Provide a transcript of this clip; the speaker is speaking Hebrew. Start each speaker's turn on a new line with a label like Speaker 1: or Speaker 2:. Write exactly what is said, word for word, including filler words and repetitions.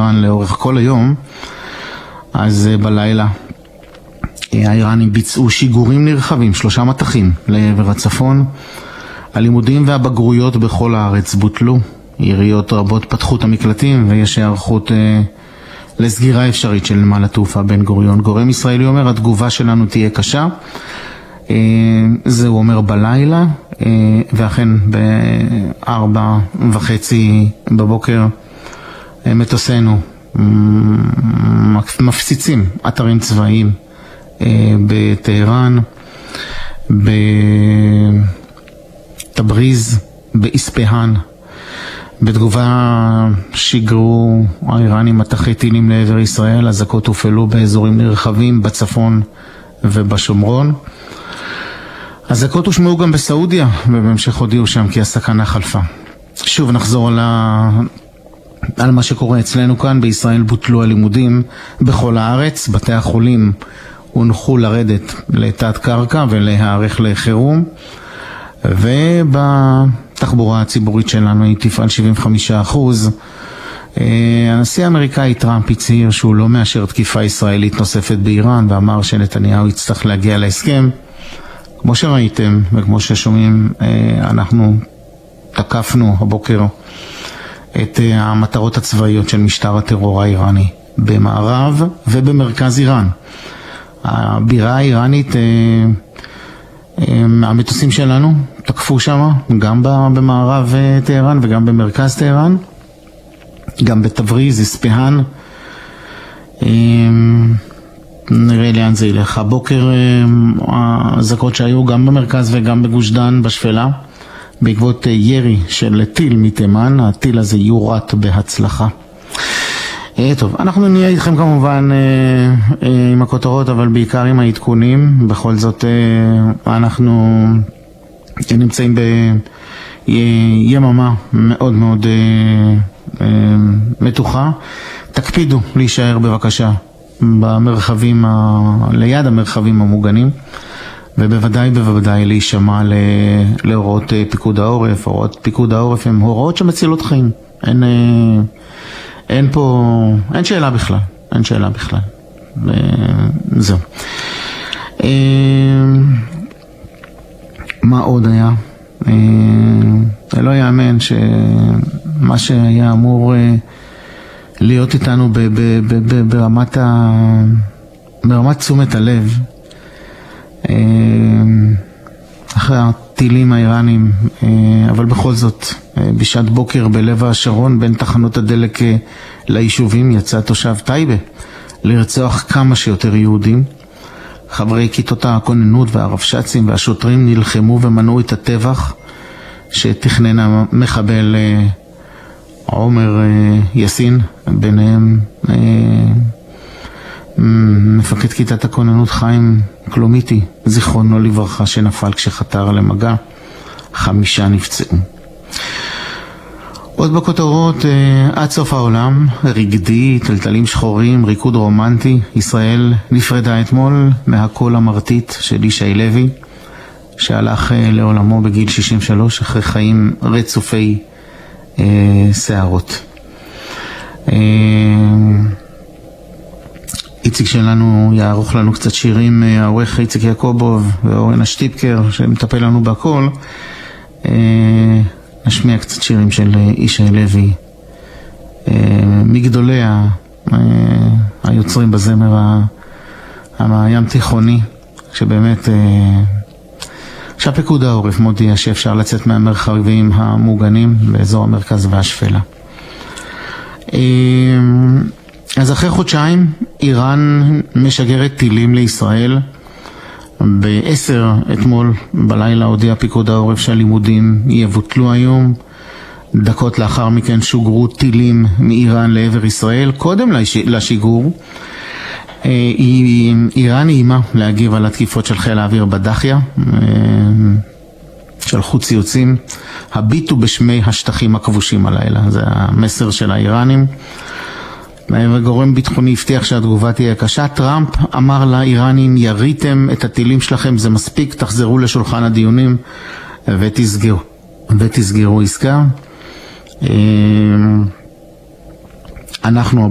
Speaker 1: איראן לאורך כל היום, אז בלילה האיראנים ביצעו שיגורים נרחבים, שלושה מטחים לעבר הצפון. הלימודים והבגרויות בכל הארץ בוטלו, עיריות רבות פתחו את המקלטים ויש הערכות אה, לסגירה אפשרית של נמל התעופה בן גוריון. גורם ישראלי אומר, התגובה שלנו תהיה קשה. אה, זה הוא אומר בלילה, אה, ואכן בארבע וחצי בבוקר אה, מטוסינו אה, מפציצים אתרים צבאיים אה, בטהרן, בתבריז, באספהאן. בתגובה שיגרו האיראנים מטחי טילים לעבר ישראל, אזעקות הופעלו באזורים נרחבים בצפון ובשומרון. אזעקות הושמעו גם בסעודיה, ובהמשך הודיעו שם כי הסכנה חלפה. שוב נחזור על, ה... על מה שקורה אצלנו כאן. בישראל בוטלו הלימודים בכל הארץ, בתי החולים הונחו לרדת לתת קרקע ולהיערך לחירום, ובתחבורה הציבורית שלנו היא תפעל שבעים וחמישה אחוז. הנשיא האמריקאי טראמפ הצהיר שהוא לא מאשר תקיפה ישראלית נוספת באיראן, ואמר שנתניהו יצטרך להגיע להסכם. כמו שראיתם וכמו ששומעים, אנחנו תקפנו הבוקר את המטרות הצבאיות של משטר הטרור האיראני במערב ובמרכז איראן. הבירה האיראנית, המטוסים שלנו תקפו שם, גם במערב טהרן וגם במרכז טהרן, גם בתבריז, אספהאן. נראה לאן זה ילך. הבוקר הזקות שהיו גם במרכז וגם בגוש דן בשפלה, בעקבות ירי של טיל מתימן. הטיל הזה יורט בהצלחה. טוב, אנחנו נהיה איתכם כמובן עם הכותרות, אבל בעיקר עם העדכונים. בכל זאת אנחנו נמצאים ביממה מאוד מאוד מתוחה. תקפידו להישאר בבקשה במרחבים, ליד המרחבים המוגנים, ובוודאי בוודאי להישמע להוראות פיקוד העורף. הוראות פיקוד העורף הן הוראות שמצילות חיים. אין, אין פה, אין שאלה בכלל, אין שאלה בכלל. זהו. מה עוד היה? לא יאמן שמה שהיה אמור להיות איתנו ברמת ברמת תשומת הלב, אחרי הטילים האיראנים, אבל בכל זאת בשעת בוקר בלב השרון בין תחנות הדלק ליישובים יצא תושב טייבה לרצוח כמה שיותר יהודים. חברי כיתות הכוננות והרבש"צים והשוטרים נלחמו ומנעו את הטבח שתכנן המחבל עומר יסין, ביניהם מפקד כיתת הכוננות חיים קלומיטי, זיכרונו לברכה, שנפל כשחתר למגע. חמישה נפצעו. עוד בכותרות, עד סוף העולם, רגדי, טלטלים שחורים, ריקוד רומנטי. ישראל נפרדה אתמול מהקול המרטיט של ישי לוי, שהלך לעולמו בגיל שישים ושלוש אחרי חיים רצופי אה, שערות. אה, איציק שלנו יערוך לנו קצת שירים, העורך איציק יעקובוב ואורן השטיפקר שמטפל לנו בהכל. אה, נשמיע קצת שירים של ישי לוי, אה, מגדולי ה, אה, היוצרים בזמר הים תיכוני, שבאמת אה, שהפיקוד העורף מודיע שאפשר לצאת מהמרחבים המוגנים באזור המרכז והשפלה. אז אחרי חודשיים איראן משגרת טילים לישראל. בעשר אתמול בלילה הודיע פיקוד העורף שהלימודים יבוטלו היום. דקות לאחר מכן שוגרו טילים מאיראן לעבר ישראל. קודם לשיגור איראן איימה להגיב על התקיפות של חיל האוויר בדחיה. שלחו ציוצים, הביטו בשמי השטחים הכבושים הלילה. זה המסר של האיראנים. גורם ביטחוני הבטיח שהתגובה תהיה קשה. טראמפ אמר לאיראנים, יריתם את הטילים שלכם, זה מספיק, תחזרו לשולחן הדיונים ותסגרו ותסגרו עסקה. אנחנו